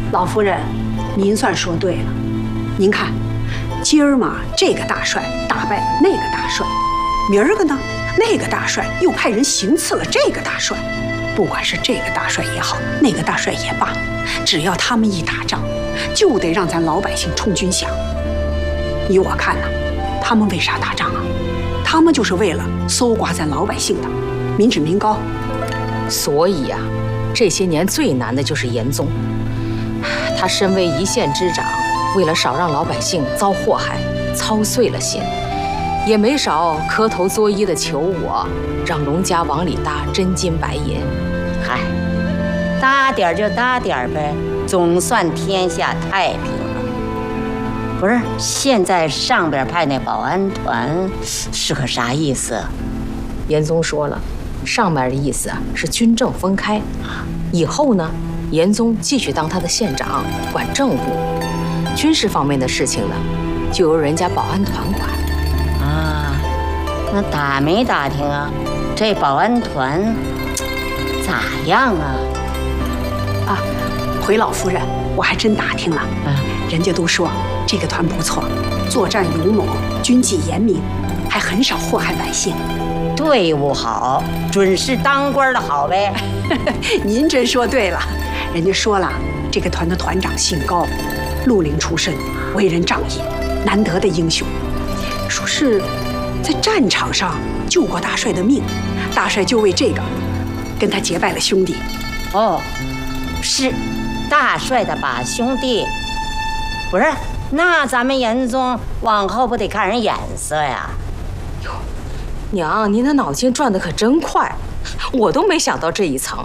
老夫人，您算说对了。您看，今儿嘛，这个大帅打败那个大帅，明儿个呢，那个大帅又派人行刺了这个大帅。不管是这个大帅也好，那个大帅也罢，只要他们一打仗，就得让咱老百姓冲军饷。依我看呢，他们为啥打仗啊？他们就是为了搜刮咱老百姓的民脂民膏。 所以啊，这些年最难的就是严嵩。他身为一县之长，为了少让老百姓遭祸害，操碎了心，也没少磕头作揖的求我，让农家往里搭真金白银。 嗨，搭点就搭点呗，总算天下太平了。不是，现在上边派那保安团是个啥意思？ 严嵩说了，上面的意思啊是军政分开，以后呢，严嵩继续当他的县长，管政务，军事方面的事情呢，就由人家保安团管。 啊，那打没打听啊？这保安团咋样啊？ 啊，回老夫人，我还真打听了，人家都说这个团不错，作战勇猛，军纪严明，还很少祸害百姓。 队伍好，准是当官的好呗。 您真说对了，人家说了，这个团的团长姓高，绿林出身，为人仗义，难得的英雄。说是在战场上救过大帅的命，大帅就为这个跟他结拜了兄弟。 哦，是大帅的把兄弟。不是，那咱们严嵩往后不得看人眼色呀？ 哟，娘，您的脑筋转得可真快，我都没想到这一层。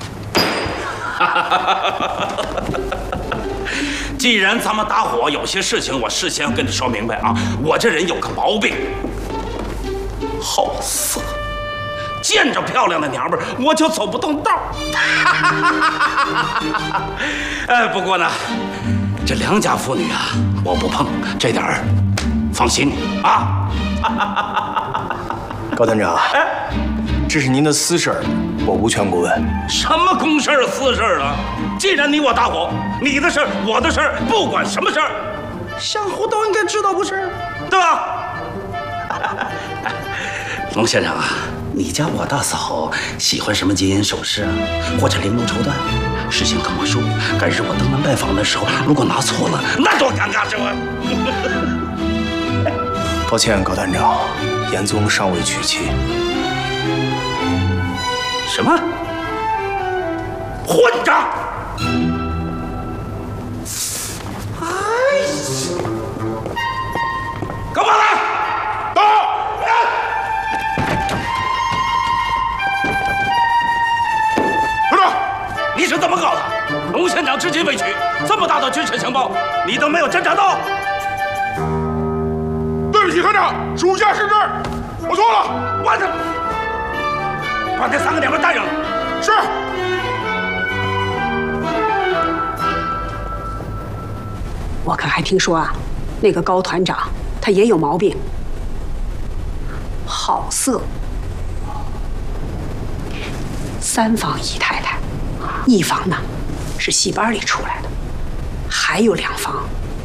既然咱们搭伙，有些事情我事先跟你说明白啊。我这人有个毛病，好色，见着漂亮的娘们儿我就走不动道。不过呢，这良家妇女啊，我不碰，这点儿放心啊。 高团长，这是您的私事儿，我无权过问。 什么公事儿私事儿啊？既然你我搭伙，你的事儿我的事儿，不管什么事儿，相互都应该知道，不是？对吧？龙先生啊，你家我大嫂喜欢什么金银首饰啊，或者绫罗绸缎？事先跟我说，改日我登门拜访的时候，如果拿错了，那多尴尬，是吧？ 抱歉，高团长，严嵩尚未娶妻。 什么？混账！哎呀！干嘛呢？到！团长，你是怎么搞的？龙县长至今未娶，这么大的军事情报，你都没有侦查到？对不起，团长，属下失职，我错了。我这，把这3个娘们带上来。是。 我可还听说啊，那个高团长他也有毛病，好色。3房姨太太，1房呢是戏班里出来的，还有2房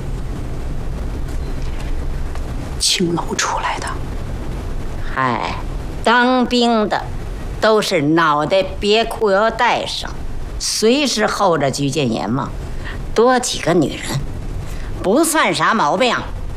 青楼出来的。 嗨，当兵的都是脑袋别裤腰带上，随时候着居建言嘛，多几个女人不算啥毛病。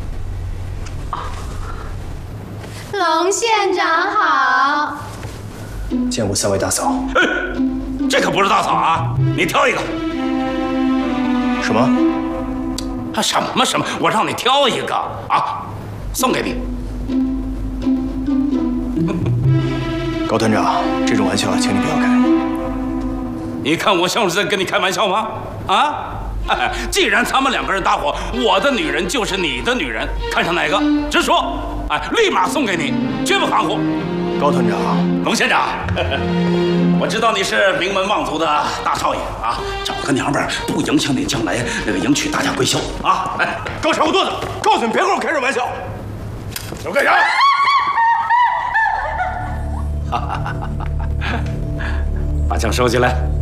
龙县长好， 见过3位大嫂。 这可不是大嫂啊，你挑一个。 什么？ 什么？我让你挑一个啊，送给你。 高团长，这种玩笑请你不要开。 你看我像是在跟你开玩笑吗？啊？既然咱们2个人搭伙，我的女人就是你的女人，看上哪个直说，立马送给你，绝不含糊。 高团长， 龙县长，我知道你是名门望族的大少爷啊，找个娘们儿不影响你将来那个迎娶大家闺秀啊！给我扯我肚子，告诉你别跟我开这玩笑。要干啥？把枪收起来。